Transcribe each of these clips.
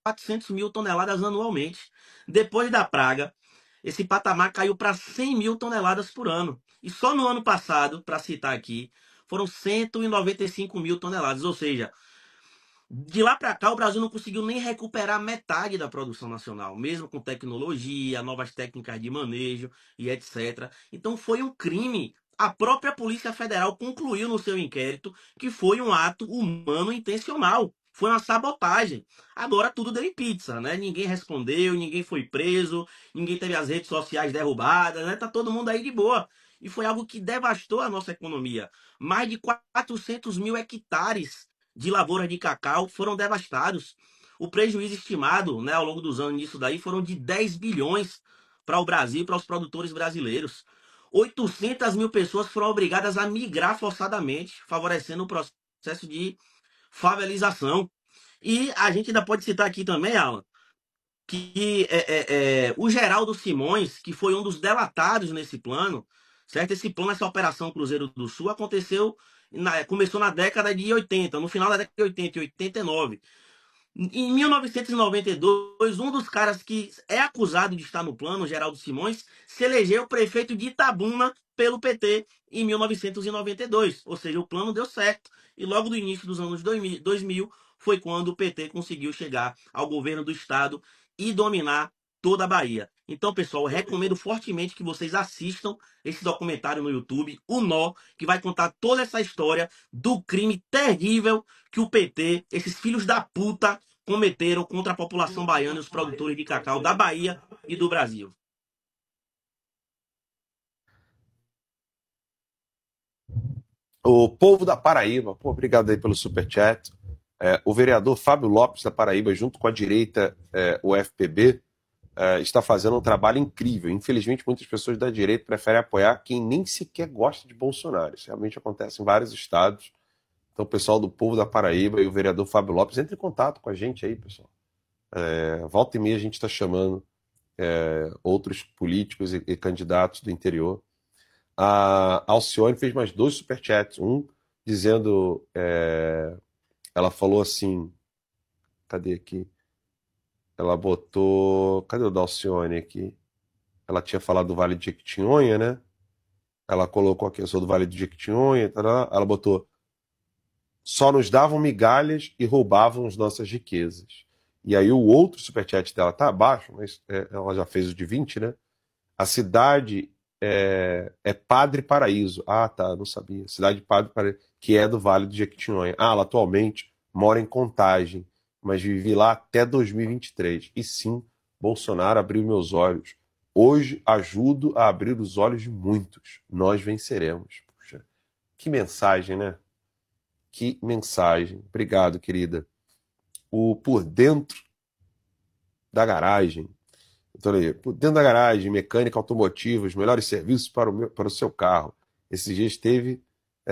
400 mil toneladas anualmente. Depois da praga, esse patamar caiu para 100 mil toneladas por ano. E só no ano passado, para citar aqui, foram 195 mil toneladas. Ou seja, de lá para cá, o Brasil não conseguiu nem recuperar metade da produção nacional, mesmo com tecnologia, novas técnicas de manejo e etc. Então foi um crime. A própria Polícia Federal concluiu no seu inquérito que foi um ato humano intencional. Foi uma sabotagem. Agora tudo deu em pizza, né? Ninguém respondeu, ninguém foi preso, ninguém teve as redes sociais derrubadas, né? Tá todo mundo aí de boa. E foi algo que devastou a nossa economia. Mais de 400 mil hectares de lavouras de cacau foram devastados. O prejuízo estimado, né, ao longo dos anos nisso daí foram de 10 bilhões para o Brasil, para os produtores brasileiros. 800 mil pessoas foram obrigadas a migrar forçadamente, favorecendo o processo de favelização. E a gente ainda pode citar aqui também, Alan, que o Geraldo Simões, que foi um dos delatados nesse plano, certo? Esse plano, essa Operação Cruzeiro do Sul, começou na década de 80, no final da década de 80 e 89. Em 1992, um dos caras que é acusado de estar no plano, Geraldo Simões, se elegeu prefeito de Itabuna pelo PT em 1992. Ou seja, o plano deu certo. E logo no início dos anos 2000 foi quando o PT conseguiu chegar ao governo do estado e dominar toda a Bahia. Então, pessoal, eu recomendo fortemente que vocês assistam esse documentário no YouTube, O Nó, que vai contar toda essa história do crime terrível que o PT, esses filhos da puta, cometeram contra a população baiana e os produtores de cacau da Bahia e do Brasil. O povo da Paraíba, pô, obrigado aí pelo superchat. O vereador Fábio Lopes da Paraíba, junto com a direita, o FPB, está fazendo um trabalho incrível. Infelizmente, muitas pessoas da direita preferem apoiar quem nem sequer gosta de Bolsonaro. Isso realmente acontece em vários estados. Então, o pessoal do povo da Paraíba e o vereador Fábio Lopes, entre em contato com a gente aí, pessoal. Volta e meia a gente está chamando outros políticos e candidatos do interior. A Alcione fez mais 2 superchats. Um dizendo, ela falou assim, cadê aqui? Ela botou, cadê o da Alcione aqui? Ela tinha falado do Vale de Jequitinhonha, né? Ela colocou aqui, eu sou do Vale de Jequitinhonha, ela botou, só nos davam migalhas e roubavam as nossas riquezas. E aí o outro superchat dela tá abaixo, mas ela já fez o de 20, né? A cidade é Padre Paraíso. Ah, tá, não sabia. Cidade de Padre Paraíso, que é do Vale do Jequitinhonha. Ah, ela atualmente mora em Contagem, mas vivi lá até 2023. E sim, Bolsonaro abriu meus olhos. Hoje ajudo a abrir os olhos de muitos. Nós venceremos. Puxa, que mensagem, né? Que mensagem. Obrigado, querida. O Por Dentro da Garagem. Então, aí, por dentro da garagem, mecânica automotiva, os melhores serviços para o seu carro. Esses dias teve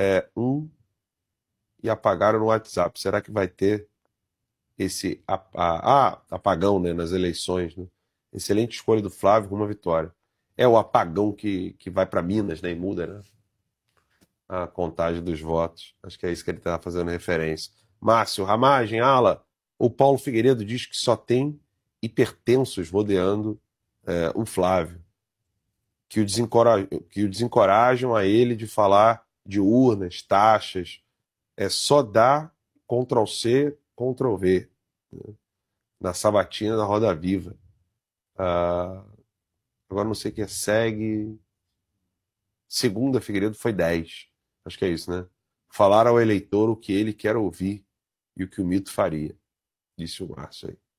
e apagaram no WhatsApp. Será que vai ter esse apagão, né, nas eleições? Né? Excelente escolha do Flávio com uma vitória. É o apagão que vai para Minas, né, e muda, né, a contagem dos votos. Acho que é isso que ele está fazendo referência. Márcio, Ramagem, Ala, o Paulo Figueiredo diz que só tem hipertensos rodeando o Flávio, que o desencorajam a ele de falar de urnas, taxas, só dar Ctrl+C, Ctrl+V, né, na sabatina da Roda Viva. Agora não sei o que segue. Segunda, Figueiredo foi 10. Acho que é isso, né? Falar ao eleitor o que ele quer ouvir e o que o mito faria, disse o Márcio aí.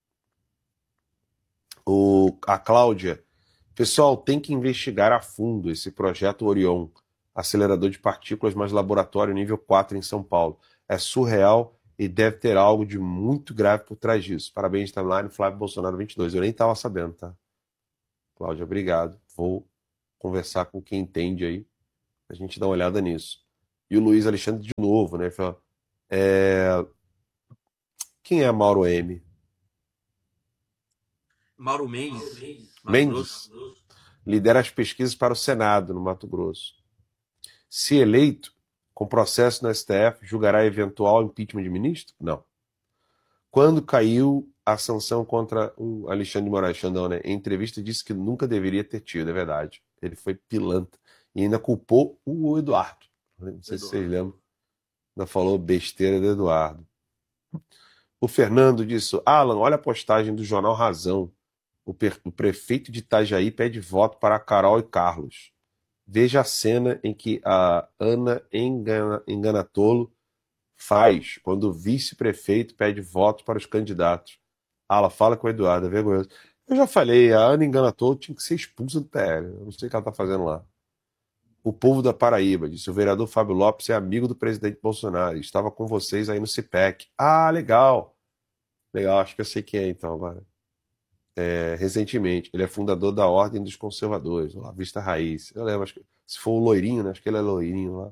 A Cláudia, pessoal, tem que investigar a fundo esse projeto Orion, acelerador de partículas mais laboratório nível 4 em São Paulo. É surreal e deve ter algo de muito grave por trás disso. Parabéns, timeline, Flávio Bolsonaro 22. Eu nem estava sabendo, tá? Cláudia, obrigado. Vou conversar com quem entende aí, a gente dá uma olhada nisso. E o Luiz Alexandre de novo, né? Falou, quem é Mauro M? Mauro Mendes, Mato Mendes Grosso. lidera as pesquisas para o Senado, no Mato Grosso. Se eleito, com processo no STF, julgará eventual impeachment de ministro? Não. Quando caiu a sanção contra o Alexandre de Moraes, Xandão, né? Em entrevista disse que nunca deveria ter tido, é verdade. Ele foi pilantra. E ainda culpou o Eduardo. Não sei se vocês Eduardo. lembram. Ainda falou besteira do Eduardo. O Fernando disse: Alan, olha a postagem do Jornal Razão. O prefeito de Itajaí pede voto para Carol e Carlos. Veja a cena em que a Ana Enganatolo faz quando o vice-prefeito pede votos para os candidatos. Ela fala com o Eduardo, é vergonhoso. Eu já falei, a Ana Enganatolo tinha que ser expulsa do PL. Eu não sei o que ela está fazendo lá. O povo da Paraíba, disse o vereador Fábio Lopes, é amigo do presidente Bolsonaro. Estava com vocês aí no CIPEC. Ah, legal. Legal, acho que eu sei quem é então agora. Recentemente, ele é fundador da Ordem dos Conservadores, lá, Vista Raiz. Eu lembro, acho que, se for o loirinho, né? Acho que ele é loirinho lá.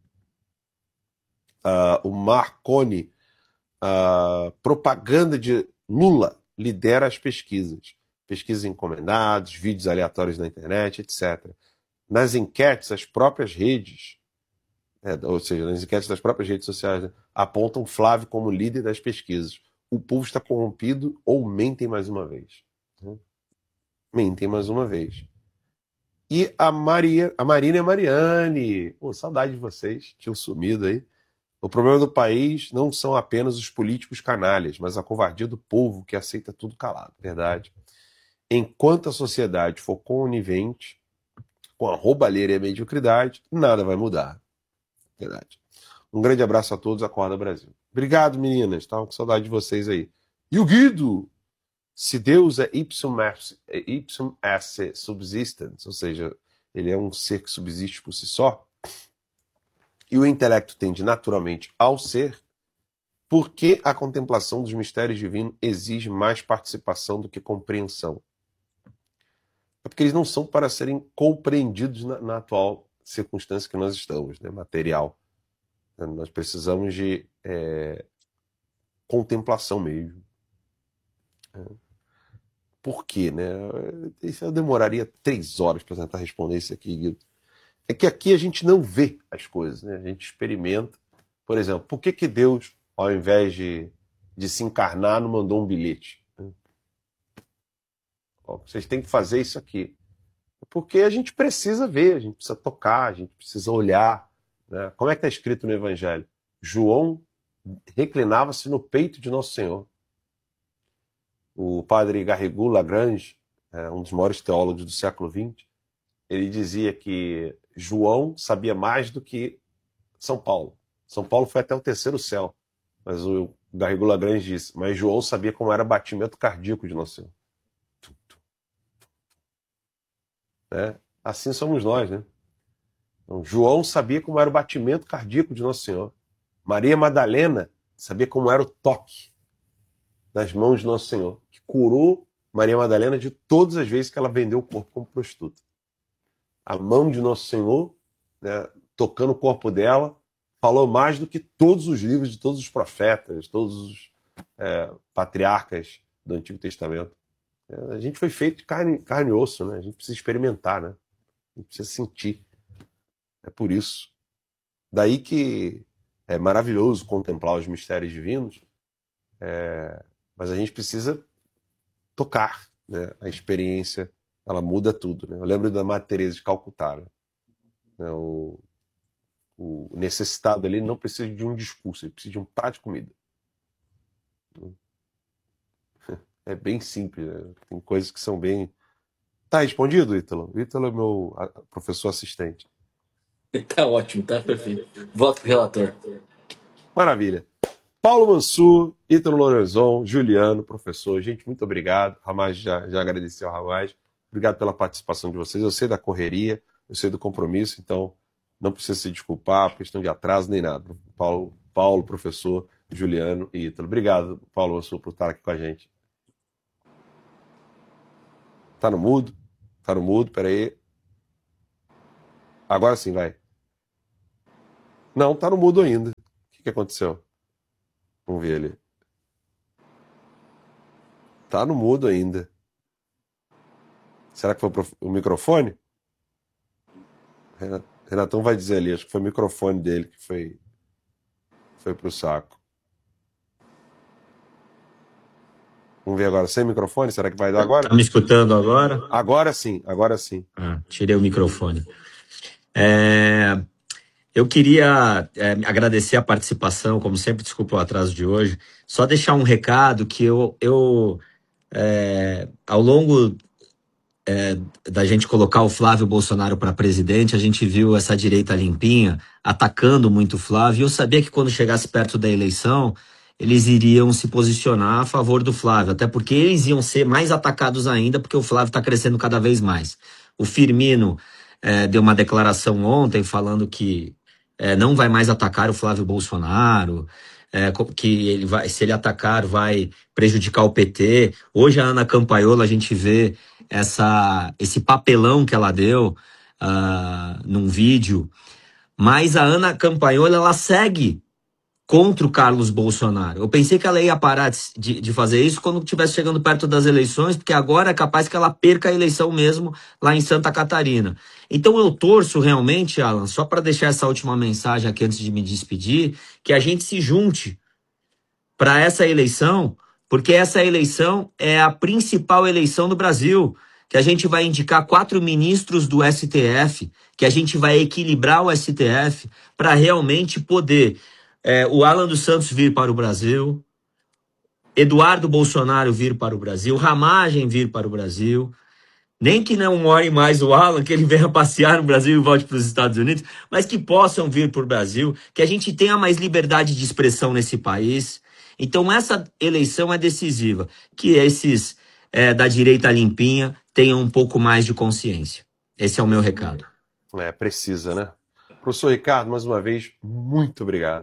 O Marconi, propaganda de Lula lidera as pesquisas. Pesquisas encomendadas, vídeos aleatórios na internet, etc. Nas enquetes, as próprias redes, ou seja, nas enquetes das próprias redes sociais, né, apontam Flávio como líder das pesquisas. O povo está corrompido ou mentem mais uma vez. Né? Mentem mais uma vez. E a Marina e a Mariane. Pô, saudade de vocês, tinham sumido aí. O problema do país não são apenas os políticos canalhas, mas a covardia do povo que aceita tudo calado. Verdade. Enquanto a sociedade for conivente com a roubalheira e a mediocridade, nada vai mudar. Verdade. Um grande abraço a todos, acorda Brasil. Obrigado, meninas. Estava com saudade de vocês aí. E o Guido? Se Deus é ipsum esse subsistens, ou seja, ele é um ser que subsiste por si só, e o intelecto tende naturalmente ao ser, por que a contemplação dos mistérios divinos exige mais participação do que compreensão? É porque eles não são para serem compreendidos na atual circunstância que nós estamos, né, material. Nós precisamos de contemplação mesmo. Por quê, né? Isso eu demoraria 3 horas para tentar responder isso aqui, Guido. É que aqui a gente não vê as coisas, né? A gente experimenta. Por exemplo, por que Deus, ao invés de se encarnar, não mandou um bilhete? Ó, vocês têm que fazer isso aqui. Porque a gente precisa ver, a gente precisa tocar, a gente precisa olhar. Né? Como é que está escrito no Evangelho? João reclinava-se no peito de Nosso Senhor. O padre Garrigou Lagrange, um dos maiores teólogos do século XX, ele dizia que João sabia mais do que São Paulo. São Paulo foi até o terceiro céu, mas o Garrigou Lagrange disse, mas João sabia como era o batimento cardíaco de Nosso Senhor. Né? Assim somos nós, né? Então, João sabia como era o batimento cardíaco de Nosso Senhor. Maria Madalena sabia como era o toque nas mãos de Nosso Senhor, que curou Maria Madalena de todas as vezes que ela vendeu o corpo como prostituta. A mão de Nosso Senhor, né, tocando o corpo dela, falou mais do que todos os livros de todos os profetas, todos os patriarcas do Antigo Testamento. A gente foi feito de carne e osso, né? A gente precisa experimentar, né? A gente precisa sentir. É por isso. Daí que é maravilhoso contemplar os mistérios divinos, mas a gente precisa tocar, né? A experiência, ela muda tudo, né? Eu lembro da Madre Teresa de Calcutá, né? O necessitado ali não precisa de um discurso, ele precisa de um prato de comida. É bem simples, né? Tem coisas que são bem... Tá respondido, Ítalo? Ítalo é meu professor assistente. Tá ótimo, tá perfeito. Voto pro relator. Maravilha. Paulo Mansur, Ítalo Lorenzon, Juliano, professor. Gente, muito obrigado. Ramaz já agradeceu ao Ramaz. Obrigado pela participação de vocês. Eu sei da correria, eu sei do compromisso, então não precisa se desculpar por questão de atraso nem nada. Paulo, professor, Juliano e Ítalo. Obrigado, Paulo Mansur, por estar aqui com a gente. Tá no mudo? Tá no mudo, peraí. Agora sim, vai. Não, tá no mudo ainda. O que aconteceu? Vamos ver ali. Tá no mudo ainda. Será que foi o microfone? Renatão vai dizer ali, acho que foi o microfone dele que foi pro saco. Vamos ver agora. Sem microfone, será que vai dar agora? Tá me escutando agora? Agora sim, agora sim. Tirei o microfone. Eu queria agradecer a participação, como sempre, desculpa o atraso de hoje. Só deixar um recado que ao longo da gente colocar o Flávio Bolsonaro para presidente, a gente viu essa direita limpinha atacando muito o Flávio. E eu sabia que quando chegasse perto da eleição, eles iriam se posicionar a favor do Flávio, até porque eles iam ser mais atacados ainda, porque o Flávio está crescendo cada vez mais. O Firmino deu uma declaração ontem falando que não vai mais atacar o Flávio Bolsonaro, que ele vai, se ele atacar, vai prejudicar o PT. Hoje a Ana Campaiola, a gente vê esse papelão que ela deu num vídeo, mas a Ana Campagnoli, ela segue contra o Carlos Bolsonaro. Eu pensei que ela ia parar de fazer isso quando estivesse chegando perto das eleições, porque agora é capaz que ela perca a eleição mesmo lá em Santa Catarina. Então eu torço realmente, Alan, só para deixar essa última mensagem aqui antes de me despedir, que a gente se junte para essa eleição, porque essa eleição é a principal eleição do Brasil, que a gente vai indicar 4 ministros do STF, que a gente vai equilibrar o STF para realmente poder o Alan dos Santos vir para o Brasil, Eduardo Bolsonaro vir para o Brasil, Ramagem vir para o Brasil, nem que não more mais o Alan, que ele venha passear no Brasil e volte para os Estados Unidos, mas que possam vir para o Brasil, que a gente tenha mais liberdade de expressão nesse país. Então essa eleição é decisiva, que esses da direita limpinha tenham um pouco mais de consciência. Esse é o meu recado. Precisa, né? Professor Ricardo, mais uma vez, muito obrigado.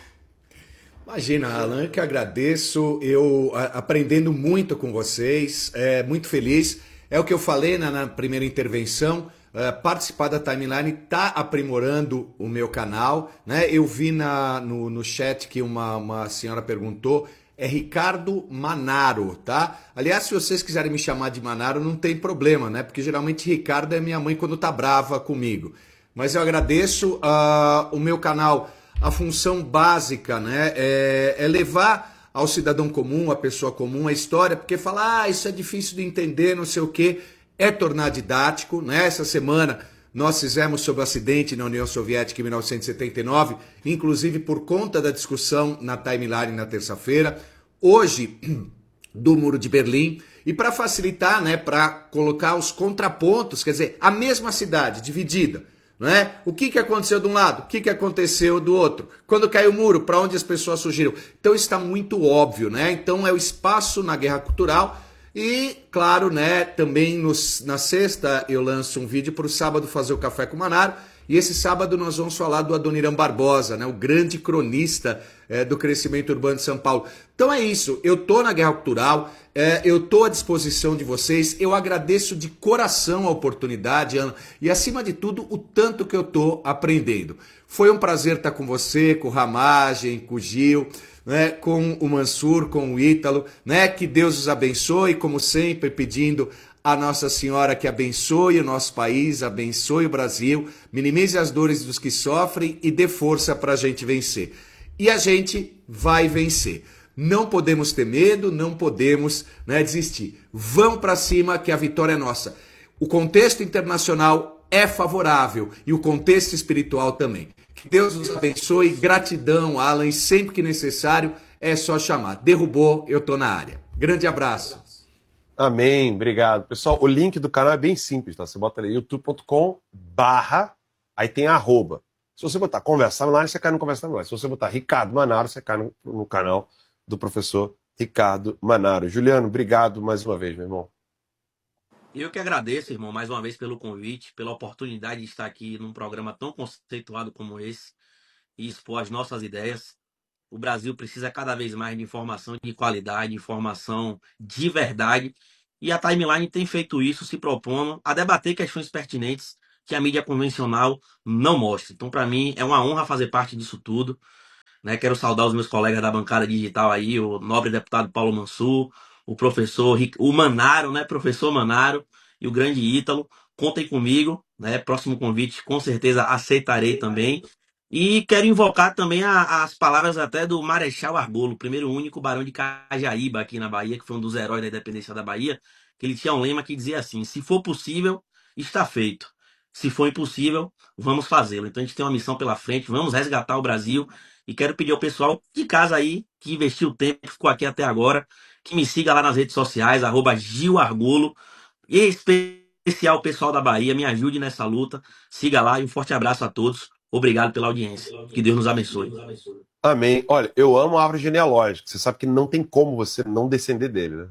Imagina, Alan, eu que agradeço, aprendendo muito com vocês, muito feliz. É o que eu falei na primeira intervenção, participar da Timeline está aprimorando o meu canal, né? Eu vi no chat que uma senhora perguntou, é Ricardo Manaro, tá? Aliás, se vocês quiserem me chamar de Manaro, não tem problema, né? Porque geralmente Ricardo é minha mãe quando tá brava comigo. Mas eu agradeço o meu canal. A função básica, né, é levar ao cidadão comum, à pessoa comum, a história, porque falar, isso é difícil de entender, não sei o quê, é tornar didático, né? Essa semana nós fizemos sobre o acidente na União Soviética em 1979, inclusive por conta da discussão na Timeline na terça-feira, hoje do Muro de Berlim, e para facilitar, né, para colocar os contrapontos, quer dizer, a mesma cidade dividida, não é? O que aconteceu de um lado? O que aconteceu do outro? Quando caiu o muro, para onde as pessoas surgiram? Então está muito óbvio, né? Então é o espaço na guerra cultural e, claro, né, também na sexta eu lanço um vídeo para o sábado fazer o Café com Manaro. E esse sábado nós vamos falar do Adoniran Barbosa, né, o grande cronista do crescimento urbano de São Paulo. Então é isso, eu tô na Guerra Cultural, eu tô à disposição de vocês, eu agradeço de coração a oportunidade, Ana, e acima de tudo o tanto que eu tô aprendendo. Foi um prazer estar com você, com o Ramagem, com o Gil, né, com o Mansur, com o Ítalo, né, que Deus os abençoe, como sempre, pedindo a Nossa Senhora que abençoe o nosso país, abençoe o Brasil, minimize as dores dos que sofrem e dê força para a gente vencer. E a gente vai vencer. Não podemos ter medo, não podemos, né, desistir. Vamos para cima que a vitória é nossa. O contexto internacional é favorável e o contexto espiritual também. Que Deus nos abençoe. Gratidão, Alan, e sempre que necessário é só chamar. Derrubou, eu tô na área. Grande abraço. Amém, obrigado. Pessoal, o link do canal é bem simples, tá? Você bota ali youtube.com/, aí tem arroba. Se você botar Conversa Manaro, você cai no Conversa Manaro. Se você botar Ricardo Manaro, você cai no canal do professor Ricardo Manaro. Juliano, obrigado mais uma vez, meu irmão. Eu que agradeço, irmão, mais uma vez pelo convite, pela oportunidade de estar aqui num programa tão conceituado como esse e expor as nossas ideias. O Brasil precisa cada vez mais de informação de qualidade, informação de verdade. E a Timeline tem feito isso, se propondo a debater questões pertinentes que a mídia convencional não mostra. Então, para mim, é uma honra fazer parte disso tudo. Né? Quero saudar os meus colegas da bancada digital aí, o nobre deputado Paulo Mansur, o professor, o Manaro, né? Professor Manaro e o grande Ítalo. Contem comigo, né? Próximo convite, com certeza aceitarei também. E quero invocar também as palavras até do Marechal Argulo, o primeiro e único barão de Cajaíba aqui na Bahia, que foi um dos heróis da independência da Bahia, que ele tinha um lema que dizia assim: se for possível, está feito. Se for impossível, vamos fazê-lo. Então a gente tem uma missão pela frente, vamos resgatar o Brasil. E quero pedir ao pessoal de casa aí, que investiu tempo, ficou aqui até agora, que me siga lá nas redes sociais, @Gil Argulo. E em especial o pessoal da Bahia, me ajude nessa luta. Siga lá e um forte abraço a todos. Obrigado pela audiência. Que Deus nos abençoe. Amém. Olha, eu amo a árvore genealógica. Você sabe que não tem como você não descender dele, né?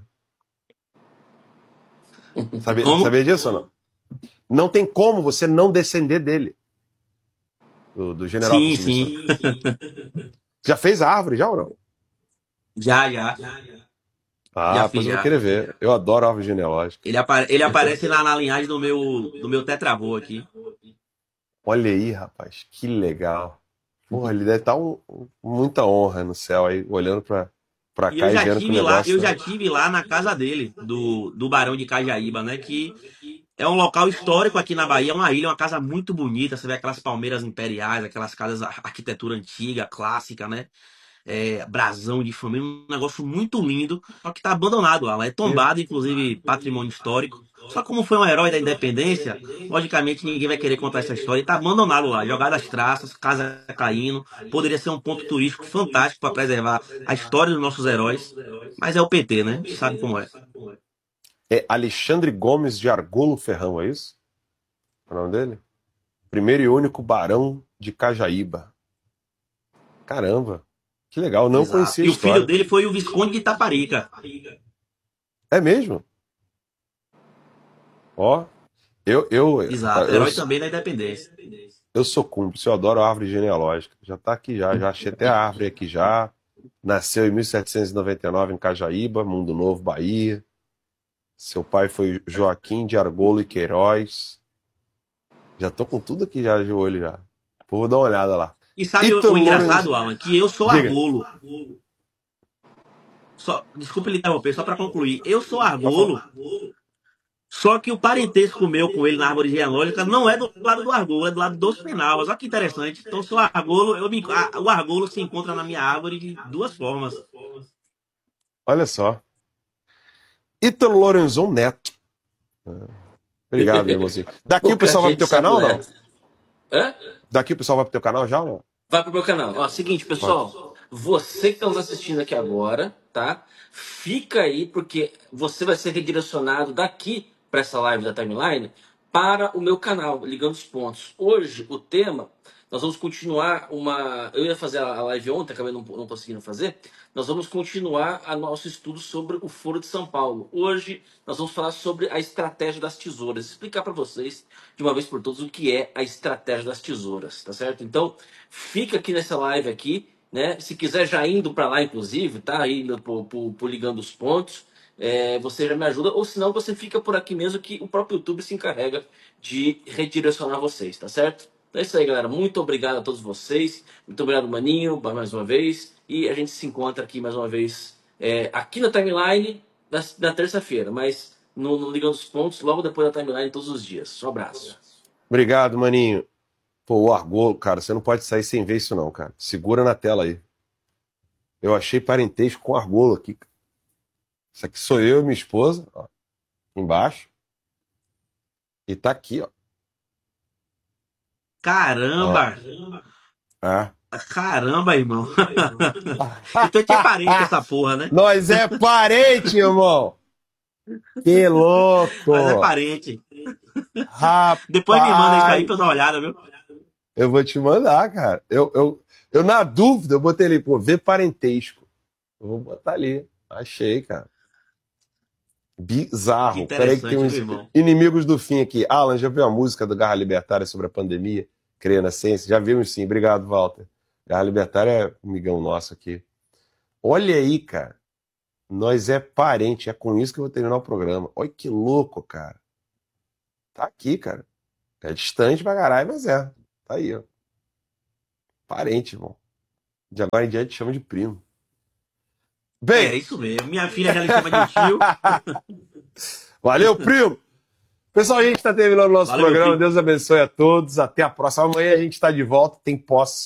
Sabia disso ou não? Não tem como você não descender dele. Do general. Sim. Já fez a árvore, já ou não? Já. Ah, pois eu vou querer ver. Eu adoro a árvore genealógica. Ele aparece na linhagem do meu tetravô aqui. Olha aí, rapaz, que legal. Porra, ele deve estar muita honra no céu aí, olhando pra cá e vendo que o negócio... Eu já tive lá na casa dele, do Barão de Cajaíba, né? Que é um local histórico aqui na Bahia, é uma ilha, uma casa muito bonita. Você vê aquelas palmeiras imperiais, aquelas casas, arquitetura antiga, clássica, né? Brasão de família, um negócio muito lindo, só que tá abandonado lá. É tombado, inclusive, patrimônio histórico. Só como foi um herói da independência, logicamente ninguém vai querer contar essa história. E tá abandonado lá, jogado às traças, casa caindo. Poderia ser um ponto turístico fantástico para preservar a história dos nossos heróis. Mas é o PT, né? Sabe como é. É Alexandre Gomes de Argolo Ferrão, é isso? É o nome dele? Primeiro e único barão de Cajaíba. Caramba, que legal, não conhecia a história. E o filho dele foi o Visconde de Itaparica. É mesmo? Ó, Exato, herói também da independência. Eu sou cúmplice, eu adoro a árvore genealógica. Já tá aqui já achei até a árvore aqui já. Nasceu em 1799 em Cajaíba, Mundo Novo, Bahia. Seu pai foi Joaquim de Argolo e Queiroz. Já tô com tudo aqui já de olho já. Vou dar uma olhada lá. E sabe o engraçado, Alan? Que eu sou Argolo. Desculpa lhe interromper, só para concluir. Eu sou Argolo, só que o parentesco meu com ele na árvore genealógica não é do lado do Argolo, é do lado dos Penalvas. Olha que interessante. Então, sou Argolo, o Argolo se encontra na minha árvore de duas formas. Olha só. Ítalo Lorenzon Neto. Obrigado, meu irmãozinho. Daqui o pessoal vai pro teu canal ou não? Hã? Daqui o pessoal vai pro teu canal já ou não? Vai pro meu canal. Ó, seguinte, pessoal. Você que está nos assistindo aqui agora, tá? Fica aí, porque você vai ser redirecionado daqui para essa live da timeline para o meu canal, Ligando os Pontos. Hoje, o tema, nós vamos continuar uma... Eu ia fazer a live ontem, acabei não conseguindo fazer. Nós vamos continuar o nosso estudo sobre o Foro de São Paulo. Hoje, nós vamos falar sobre a estratégia das tesouras. Explicar para vocês, de uma vez por todas, o que é a estratégia das tesouras, tá certo? Então, fica aqui nessa live aqui, né? Se quiser já indo para lá, inclusive, tá aí por Ligando os Pontos, você já me ajuda, ou senão você fica por aqui mesmo que o próprio YouTube se encarrega de redirecionar vocês, tá certo? Então é isso aí, galera. Muito obrigado a todos vocês. Muito obrigado, Maninho, mais uma vez. E a gente se encontra aqui mais uma vez aqui na timeline na terça-feira, mas no Ligando os Pontos, logo depois da timeline, todos os dias. Um abraço. Obrigado, Maninho. Pô, o Argolo, cara, você não pode sair sem ver isso não, cara. Segura na tela aí. Eu achei parentesco com Argolo aqui. Isso aqui sou eu e minha esposa, ó, embaixo. E tá aqui, ó. Caramba! É. Caramba, irmão. Então tinha parente essa porra, né? Nós é parente, irmão. Que louco. Nós é parente. Rapaz. Depois me manda isso aí pra eu dar uma olhada, viu? Eu vou te mandar, cara. Eu na dúvida, eu botei ali, pô, ver parentesco. Eu vou botar ali. Achei, cara. Bizarro. Peraí que tem uns inimigos do fim aqui. Alan, já viu a música do Garra Libertária sobre a pandemia? Creia na ciência? Já vimos sim. Obrigado, Walter. Garra Libertária é um amigão nosso aqui. Olha aí, cara. Nós é parente. É com isso que eu vou terminar o programa. Olha que louco, cara. Tá aqui, cara. É distante pra caralho, mas é. Tá aí, ó. Parente, irmão. De agora em diante chama de primo. Bem, é isso mesmo. Minha filha já lhe chama de tio. Valeu, primo! Pessoal, a gente está terminando o nosso programa. Deus abençoe a todos. Até a próxima. Amanhã a gente está de volta. Tem pós